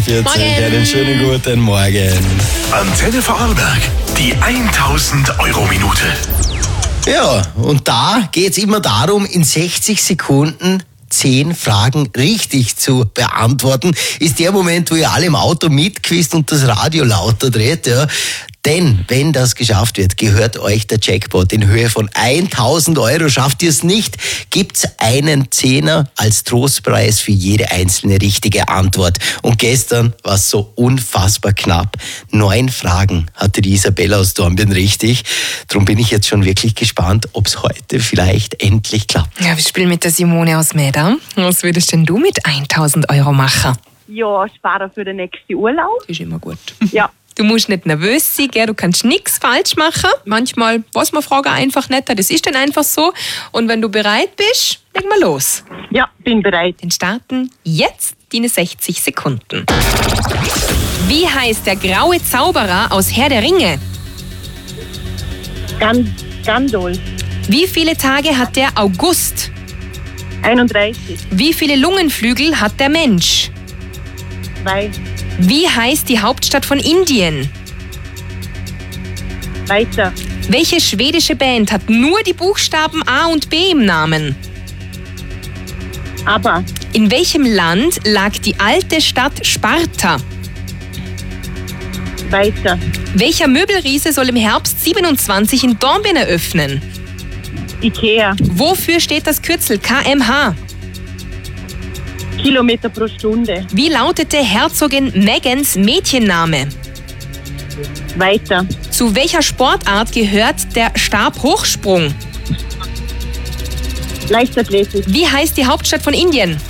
Morgen. Einen schönen guten Morgen. Antenne Vorarlberg, die 1000-Euro-Minute. Ja, und da geht's immer darum, in 60 Sekunden 10 Fragen richtig zu beantworten. Ist der Moment, wo ihr alle im Auto mitquizt und das Radio lauter dreht, ja. Denn, wenn das geschafft wird, gehört euch der Jackpot in Höhe von 1000 Euro. Schafft ihr es nicht, gibt's einen Zehner als Trostpreis für jede einzelne richtige Antwort. Und gestern war es so unfassbar knapp. 9 Fragen hatte die Isabella aus Dornbirn richtig. Darum bin ich jetzt schon wirklich gespannt, ob es heute vielleicht endlich klappt. Ja, wir spielen mit der Simone aus Mäder. Was würdest denn du mit 1000 Euro machen? Ja, sparen für den nächsten Urlaub. Ist immer gut. Ja. Du musst nicht nervös sein, gell? Du kannst nichts falsch machen. Manchmal weiß man Fragen einfach nicht, das ist dann einfach so. Und wenn du bereit bist, legen wir los. Ja, bin bereit. Dann starten jetzt deine 60 Sekunden. Wie heißt der graue Zauberer aus Herr der Ringe? Gandalf. Wie viele Tage hat der August? 31. Wie viele Lungenflügel hat der Mensch? 2. Wie heißt die Hauptstadt von Indien? Weiter. Welche schwedische Band hat nur die Buchstaben A und B im Namen? Aber. In welchem Land lag die alte Stadt Sparta? Weiter. Welcher Möbelriese soll im Herbst 27 in Dornbirn eröffnen? Ikea. Wofür steht das Kürzel kmh? Kilometer pro Stunde. Wie lautete Herzogin Megans Mädchenname? Weiter. Zu welcher Sportart gehört der Stabhochsprung? Leichtathletik. Wie heißt die Hauptstadt von Indien?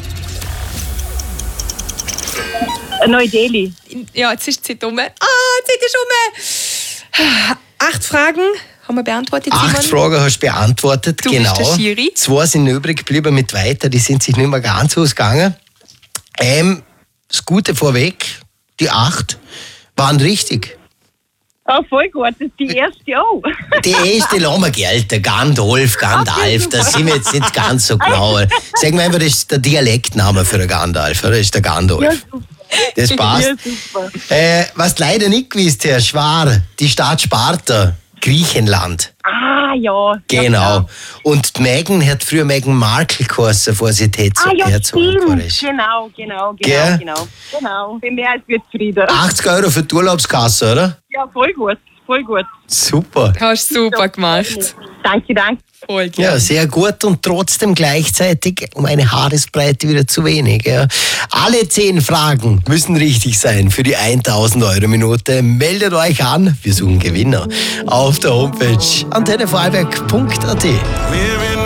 Neu-Delhi. Ja, jetzt ist die Zeit um. Jetzt ist die um. 8 Fragen haben wir beantwortet, Simon. 8 Fragen hast du beantwortet, Du genau. bist der Schiri. 2 sind übrig geblieben mit weiter, die sind sich nicht mehr ganz ausgegangen. Das Gute vorweg, die 8 waren richtig. Oh, voll gut. Das ist die erste auch. Die erste lassen wir gelten. Gandalf, da sind wir jetzt nicht ganz so genau. Sagen wir einfach, das ist der Dialektname für den Gandalf, oder? Das ist der Gandalf. Ja, super. Das passt. Ja, super. Was du leider nicht gewusst hast, war die Stadt Sparta, Griechenland. Ah, ja. Genau. Ja, Und die Meghan hat früher Meghan Markle geheißen, vor sie ja, Herzogin geworden stimmt. ist. Genau. Gell? Genau. Bin mehr als wir zufrieden. 80 Euro für die Urlaubskasse, oder? Ja, voll gut. Super. Hast du super gemacht. Danke. Voll Ja, gerne. sehr gut und trotzdem gleichzeitig um eine Haaresbreite wieder zu wenig. Ja. Alle 10 Fragen müssen richtig sein für die 1000 Euro Minute. Meldet euch an, wir suchen Gewinner auf der Homepage antennevorarlberg.at.